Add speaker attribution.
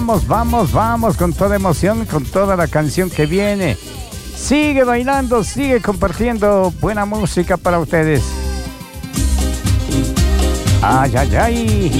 Speaker 1: Vamos, vamos, vamos con toda emoción, con toda la canción que viene. Sigue bailando, sigue compartiendo buena música para ustedes. Ay, ay, ay.